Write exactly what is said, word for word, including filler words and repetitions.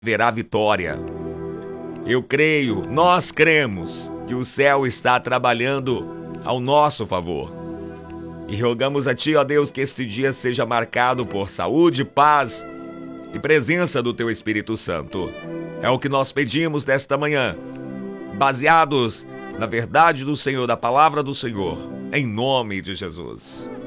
haverá vitória. Eu creio, nós cremos que o céu está trabalhando ao nosso favor. E rogamos a Ti, ó Deus, que este dia seja marcado por saúde, paz e presença do Teu Espírito Santo. É o que nós pedimos desta manhã, baseados na verdade do Senhor, da palavra do Senhor, em nome de Jesus.